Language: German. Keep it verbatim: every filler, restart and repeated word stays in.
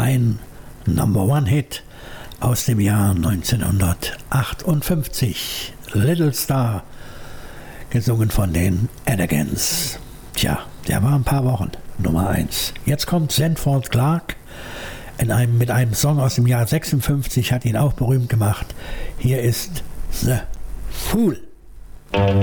ein Number-One-Hit aus dem Jahr neunzehnhundertachtundfünfzig. Little Star, gesungen von den Elegants. Tja, der war ein paar Wochen Nummer eins. Jetzt kommt Sanford Clarke in einem, mit einem Song aus dem Jahr sechsundfünfzig, hat ihn auch berühmt gemacht. Hier ist The Fool.